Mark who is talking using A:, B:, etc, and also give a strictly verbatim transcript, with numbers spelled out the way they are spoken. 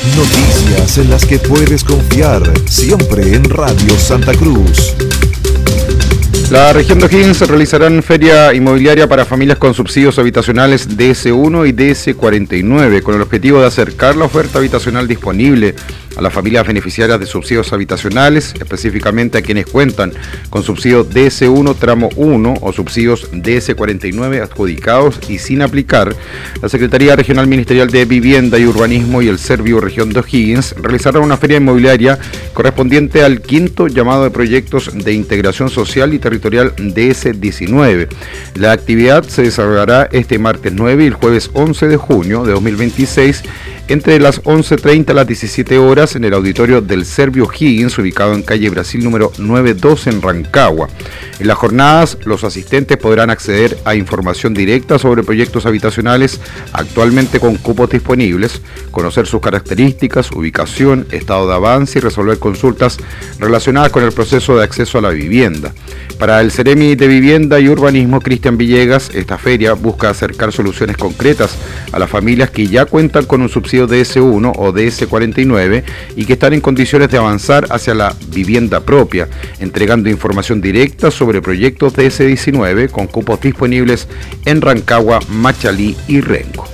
A: Noticias en las que puedes confiar, siempre en Radio Santa Cruz.
B: La región de O'Higgins realizarán feria inmobiliaria para familias con subsidios habitacionales D S uno y D S cuarenta y nueve, con el objetivo de acercar la oferta habitacional disponible a las familias beneficiarias de subsidios habitacionales, específicamente a quienes cuentan con subsidios D S uno tramo uno o subsidios D S cuarenta y nueve adjudicados y sin aplicar. La Secretaría Regional Ministerial de Vivienda y Urbanismo y el Servio Región de O'Higgins realizarán una feria inmobiliaria correspondiente al quinto llamado de proyectos de integración social y territorial D S diecinueve. La actividad se desarrollará este martes nueve y el jueves once de junio de dos mil veintiséis entre las once treinta a las diecisiete horas en el auditorio del Servio O'Higgins, ubicado en calle Brasil número noventa y dos en Rancagua. En las jornadas, los asistentes podrán acceder a información directa sobre proyectos habitacionales actualmente con cupos disponibles, conocer sus características, ubicación, estado de avance y resolver consultas relacionadas con el proceso de acceso a la vivienda. Para el Ceremi de Vivienda y Urbanismo, Cristian Villegas, esta feria busca acercar soluciones concretas a las familias que ya cuentan con un subsidio D S uno o D S cuarenta y nueve y que están en condiciones de avanzar hacia la vivienda propia, entregando información directa sobre proyectos D S diecinueve con cupos disponibles en Rancagua, Machalí y Rengo.